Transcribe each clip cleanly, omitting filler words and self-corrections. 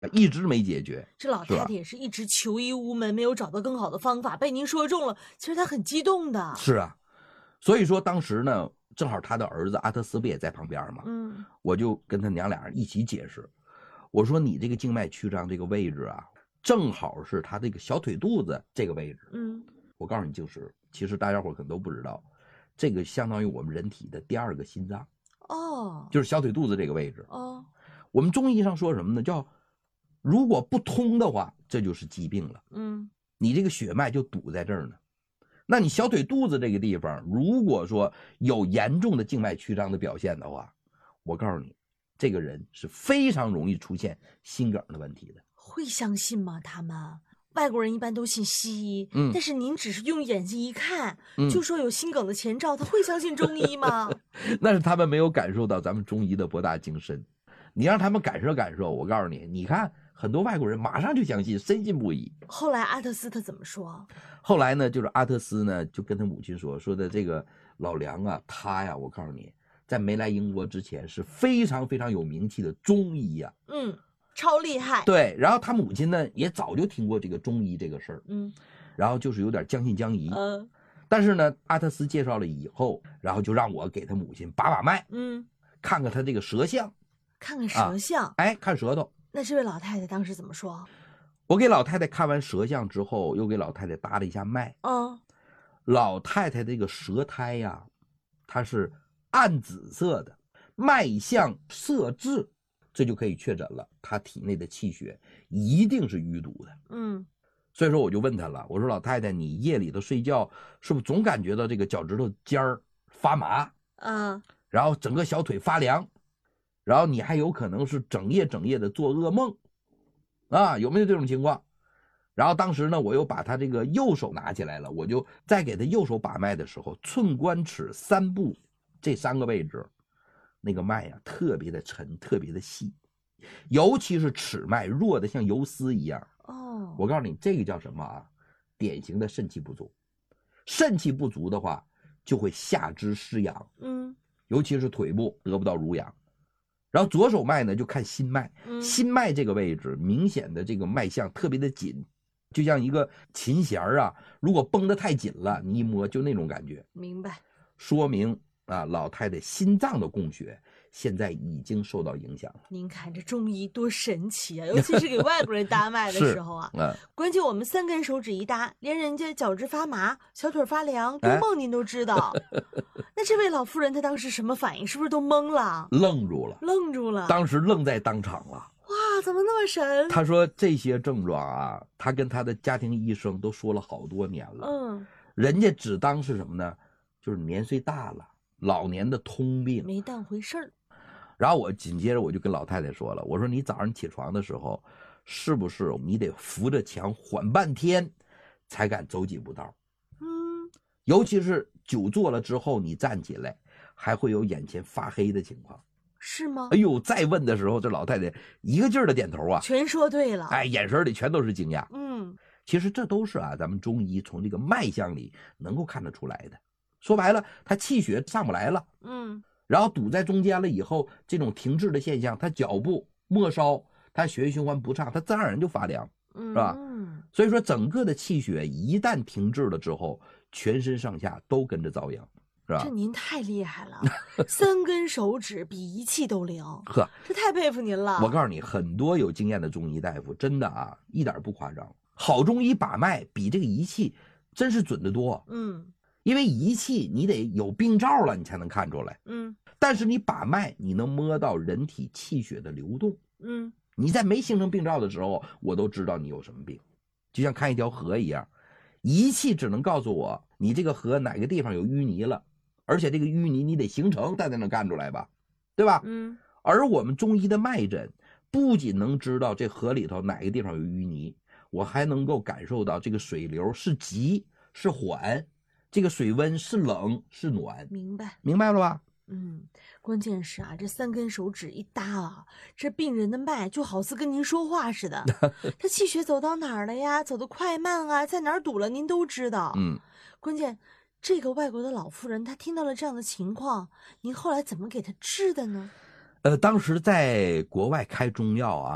一直没解决。 这老太太也是一直求医无门，没有找到更好的方法，被您说中了，其实她很激动的。 是啊，所以说当时呢，正好他的儿子阿特斯不也在旁边吗？我就跟他娘俩人一起解释，我说你这个静脉曲张这个位置啊，正好是他这个小腿肚子这个位置。我告诉你，就是其实大家伙可能都不知道，这个相当于我们人体的第二个心脏。就是小腿肚子这个位置。我们中医上说什么呢？叫如果不通的话，这就是疾病了。你这个血脉就堵在这儿呢。那你小腿肚子这个地方，如果说有严重的静脉曲张的表现的话，我告诉你，这个人是非常容易出现心梗的问题的。 会相信吗？他们外国人一般都信西医，但是您只是用眼睛一看，就说有心梗的前兆，他会相信中医吗？ 那是他们没有感受到咱们中医的博大精深。你让他们感受感受，我告诉你，你看很多外国人马上就相信，深信不疑。 后来阿特斯他怎么说？ 后来呢，就是阿特斯呢就跟他母亲说的这个老梁啊，他呀，我告诉你，在没来英国之前是非常非常有名气的中医呀。 超厉害。 对，然后他母亲呢也早就听过这个中医这个事儿，然后就是有点将信将疑。但是呢，阿特斯介绍了以后，然后就让我给他母亲把脉，看看他这个舌象。 看看舌象， 看舌头。 那这位老太太当时怎么说？ 我给老太太看完舌象之后，又给老太太搭了一下脉。老太太这个舌苔呀，它是暗紫色的，脉象色滞，这就可以确诊了，她体内的气血一定是淤堵的。所以说我就问她了，我说老太太，你夜里头睡觉是不是总感觉到这个脚趾头尖儿发麻？然后整个小腿发凉？然后你还有可能是整夜的做噩梦啊，有没有这种情况？然后当时呢，我又把他这个右手拿起来了，我就在给他右手把脉的时候，寸关尺三部这3个位置，那个脉啊特别的沉，特别的细，尤其是尺脉弱的像游丝一样。我告诉你，这个叫什么啊？典型的肾气不足。肾气不足的话，就会下肢失养，尤其是腿部得不到濡养。然后左手脉呢，就看心脉，心脉这个位置明显的这个脉象特别的紧，就像一个琴弦啊，如果绷得太紧了，你一摸就那种感觉。 明白。 说明啊，老太太心脏的供血现在已经受到影响了。 您看这中医多神奇啊，尤其是给外国人搭脉的时候啊。关键我们3根手指一搭，连人家脚趾发麻、小腿发凉、多梦您都知道。那这位老妇人她当时什么反应？是不是都懵了？ 愣住了，当时愣在当场了。 哇，怎么那么神？ 他说这些症状啊，他跟他的家庭医生都说了好多年了。人家只当是什么呢？就是年岁大了，老年的通病， 没当回事儿。 然后我紧接着我就跟老太太说了，我说你早上起床的时候，是不是你得扶着墙缓半天，才敢走几步道？尤其是久坐了之后，你站起来还会有眼前发黑的情况， 是吗？ 哎呦，再问的时候，这老太太一个劲儿的点头啊， 全说对了， 眼神里全都是惊讶。其实这都是啊，咱们中医从这个脉象里能够看得出来的。说白了，他气血上不来了，然后堵在中间了以后，这种停滞的现象，他脚部末梢，他血液循环不畅，他自然而然就发凉，是吧？所以说整个的气血一旦停滞了之后，全身上下都跟着遭殃，是吧？ 这您太厉害了，3根手指比仪器都灵， 呵， 这太佩服您了。 我告诉你，很多有经验的中医大夫，真的啊，一点不夸张，好中医把脉比这个仪器真是准得多。因为仪器你得有病灶了，你才能看出来。但是你把脉，你能摸到人体气血的流动。你在没形成病灶的时候，我都知道你有什么病，就像看一条河一样，仪器只能告诉我你这个河哪个地方有淤泥了，而且这个淤泥你得形成，它才能干出来吧，对吧？而我们中医的脉诊不仅能知道这河里头哪个地方有淤泥，我还能够感受到这个水流是急是缓，这个水温是冷是暖。明白了吧？ 关键是啊，这3根手指一搭啊，这病人的脉就好似跟您说话似的。他气血走到哪儿了呀？走得快慢啊，在哪儿堵了您都知道。关键这个外国的老妇人她听到了这样的情况，您后来怎么给她治的呢？ 当时在国外开中药啊，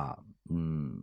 嗯。